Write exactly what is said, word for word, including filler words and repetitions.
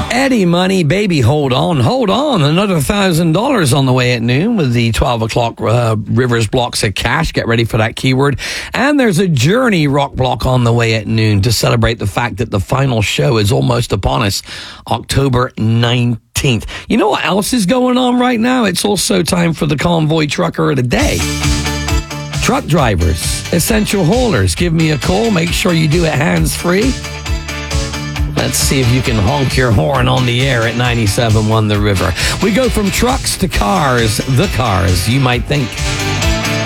Eddie Money, baby, hold on, hold on. Another one thousand dollars on the way at noon with the twelve o'clock uh, Rivers blocks of cash. Get ready for that keyword. And there's a Journey rock block on the way at noon to celebrate the fact that the final show is almost upon us, October nineteenth. You know what else is going on right now? It's also time for the Convoy Trucker of the Day. Truck drivers, essential haulers, give me a call. Make sure you do it hands-free. Let's see if you can honk your horn on the air at ninety-seven point one The River. We go from trucks to cars, the cars you might think.